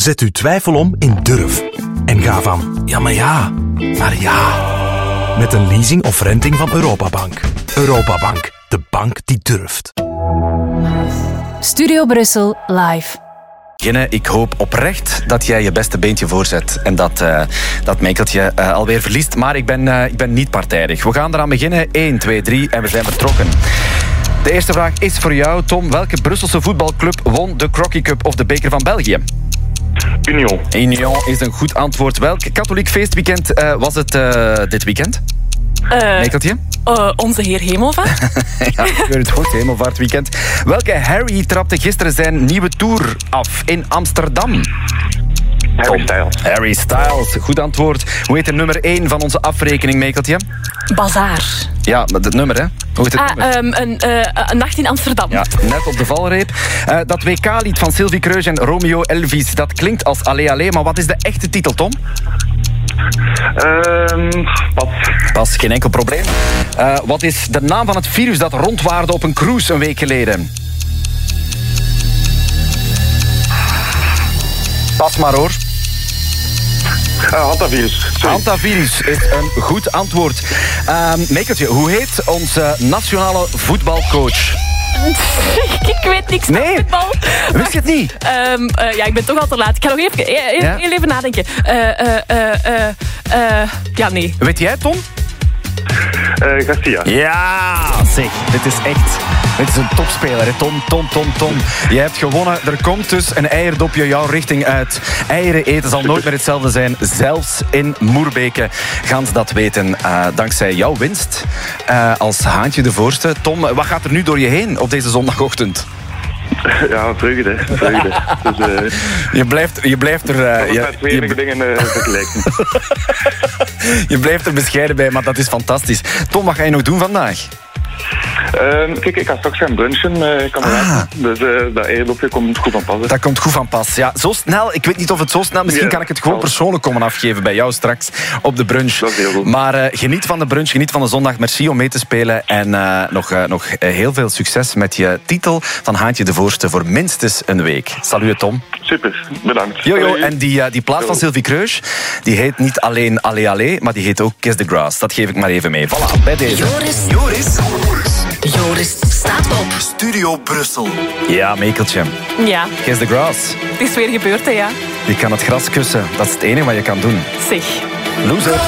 Zet uw twijfel om in durf. En ga van ja, maar ja, naar ja. Met een leasing of renting van Europabank. Europabank, de bank die durft. Studio Brussel live. Ginne, ik hoop oprecht dat jij je beste beentje voorzet en dat Michaeltje alweer verliest. Maar ik ben niet partijdig. We gaan eraan beginnen. 1, 2, 3 en we zijn vertrokken. De eerste vraag is voor jou, Tom. Welke Brusselse voetbalclub won de Crocky Cup of de Beker van België? Union. Union is een goed antwoord. Welk katholiek feestweekend was het dit weekend? Michaeltje? Onze Heer Hemelvaart. Ja, ik weet het goed, Hemelvaartweekend. Welke Harry trapte gisteren zijn nieuwe tour af in Amsterdam? Harry Styles. Harry Styles, goed antwoord. Hoe heet de nummer 1 van onze afrekening, Michaeltje? Bazaar. Ja, maar het nummer, hè? Hoe heet het nummer? Een nacht in Amsterdam. Ja, net op de valreep. Dat WK-lied van Sylvie Kreus en Romeo Elvis, dat klinkt als Allee Allee, maar wat is de echte titel, Tom? Pas. Pas, geen enkel probleem. Wat is de naam van het virus dat rondwaarde op een cruise een week geleden? Pas maar hoor. Hantavirus. Hantavirus is een goed antwoord. Michaeltje, hoe heet onze nationale voetbalcoach? Ik weet niks van voetbal. Wist je het niet? Ja, ik ben toch al te laat. Ik ga nog even nadenken. Ja, nee. Weet jij, Tom? Garcia. Ja, zeg, dit is een topspeler, hè. Tom. Je hebt gewonnen. Er komt dus een eierdopje jouw richting uit. Eieren eten zal nooit meer hetzelfde zijn. Zelfs in Moerbeke gaan ze dat weten. Dankzij jouw winst als Haantje de Voorste. Tom, wat gaat er nu door je heen op deze zondagochtend? Ja, vreugde. Dus, je blijft er... twee dingen vergelijken. Je blijft er bescheiden bij, maar dat is fantastisch. Tom, wat ga je nog doen vandaag? Kijk, ik ga straks gaan brunchen. Dus dat eierdopje komt goed van pas. Dat komt goed van pas. Ja, zo snel. Ik weet niet of het zo snel... Misschien kan ik het gewoon persoonlijk komen afgeven bij jou straks op de brunch. Dat is heel goed. Maar geniet van de brunch, geniet van de zondag. Merci om mee te spelen. En nog heel veel succes met je titel van Haantje de Voorste voor minstens een week. Salut, Tom. Super, bedankt. Jojo, en die plaat van Sylvie Kreus, die heet niet alleen Allee Allee, maar die heet ook Kiss the Grass. Dat geef ik maar even mee. Voilà, bij deze. Joris staat op. Studio Brussel. Ja, Michaeltje. Ja, Kiss the Grass. het is weer gebeurd, hè, ja. Je kan het gras kussen. Dat is het enige wat je kan doen. Zeg. Loser.